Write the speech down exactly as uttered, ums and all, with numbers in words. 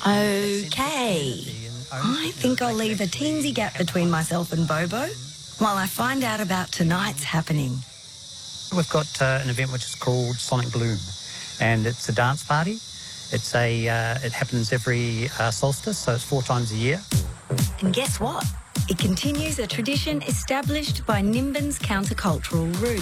Okay. I think I'll leave a teensy gap between myself and Bobo while I find out about tonight's happening. We've got uh, an event which is called Sonic Bloom, and it's a dance party. It's a uh, it happens every uh, solstice, so it's four times a year. And guess what? It continues a tradition established by Nimbin's countercultural roots.